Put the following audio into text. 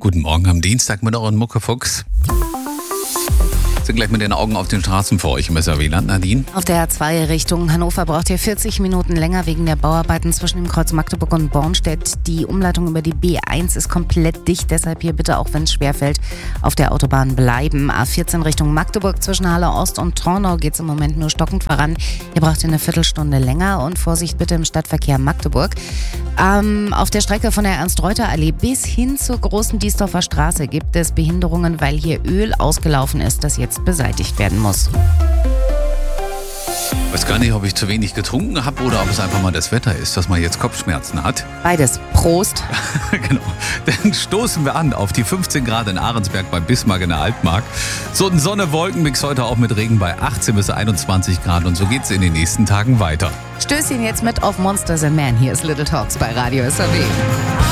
Guten Morgen am Dienstag mit euren Muckefuchs. Sind gleich mit den Augen auf den Straßen vor euch im SRW-Land, Nadine. Auf der A2 Richtung Hannover braucht ihr 40 Minuten länger wegen der Bauarbeiten zwischen dem Kreuz Magdeburg und Bornstedt. Die Umleitung über die B1 ist komplett dicht, deshalb hier bitte, auch wenn es schwerfällt, auf der Autobahn bleiben. A14 Richtung Magdeburg zwischen Halle Ost und Tornau geht es im Moment nur stockend voran. Hier braucht ihr eine Viertelstunde länger und Vorsicht bitte im Stadtverkehr Magdeburg. Auf der Strecke von der Ernst-Reuter-Allee bis hin zur Großen Diesdorfer Straße gibt es Behinderungen, weil hier Öl ausgelaufen ist, das jetzt beseitigt werden muss. Ich weiß gar nicht, ob ich zu wenig getrunken habe oder ob es einfach mal das Wetter ist, dass man jetzt Kopfschmerzen hat. Beides. Prost. Genau. Dann stoßen wir an auf die 15 Grad in Ahrensberg bei Bismarck in der Altmark. So ein Sonne-Wolken-Mix heute auch mit Regen bei 18 bis 21 Grad und so geht's in den nächsten Tagen weiter. Stößchen jetzt mit auf Monsters and Men. Hier ist Little Talks bei Radio SRW.